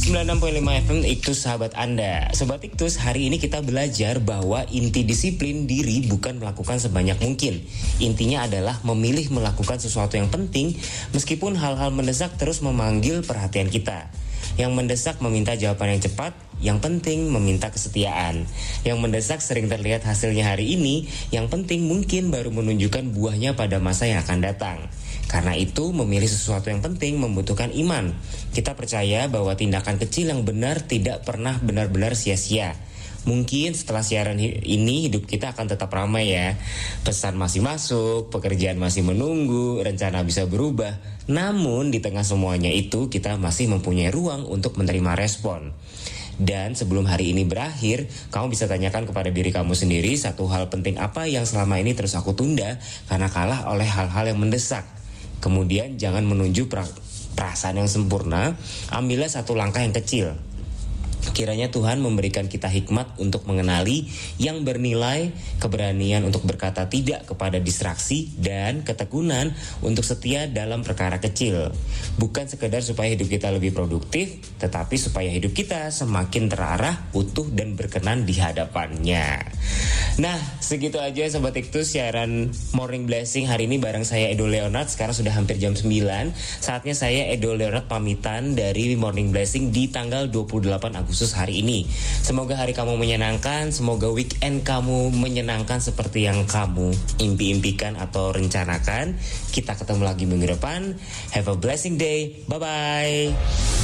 96.5 FM Iktus sahabat Anda. Sobat Iktus, hari ini kita belajar bahwa inti disiplin diri bukan melakukan sebanyak mungkin. Intinya adalah memilih melakukan sesuatu yang penting meskipun hal-hal mendesak terus memanggil perhatian kita. Yang mendesak meminta jawaban yang cepat, yang penting meminta kesetiaan. Yang mendesak sering terlihat hasilnya hari ini, yang penting mungkin baru menunjukkan buahnya pada masa yang akan datang. Karena itu, memilih sesuatu yang penting membutuhkan iman. Kita percaya bahwa tindakan kecil yang benar tidak pernah benar-benar sia-sia. Mungkin setelah siaran ini hidup kita akan tetap ramai ya. Pesan masih masuk, pekerjaan masih menunggu, rencana bisa berubah. Namun di tengah semuanya itu kita masih mempunyai ruang untuk menerima respon. Dan sebelum hari ini berakhir, kamu bisa tanyakan kepada diri kamu sendiri satu hal penting apa yang selama ini terus aku tunda karena kalah oleh hal-hal yang mendesak. Kemudian jangan menuju perasaan yang sempurna, ambillah satu langkah yang kecil. Kiranya Tuhan memberikan kita hikmat untuk mengenali yang bernilai, keberanian untuk berkata tidak kepada distraksi, dan ketekunan untuk setia dalam perkara kecil. Bukan sekedar supaya hidup kita lebih produktif, tetapi supaya hidup kita semakin terarah, utuh, dan berkenan di hadapannya. Nah, segitu aja Sobat Iktus siaran Morning Blessing hari ini bareng saya Edo Leonard. Sekarang sudah hampir jam 9. Saatnya saya Edo Leonard pamitan dari Morning Blessing di tanggal 28 Agustus hari ini. Semoga hari kamu menyenangkan, semoga weekend kamu menyenangkan seperti yang kamu impi-impikan atau rencanakan. Kita ketemu lagi minggu depan. Have a blessing day. Bye-bye.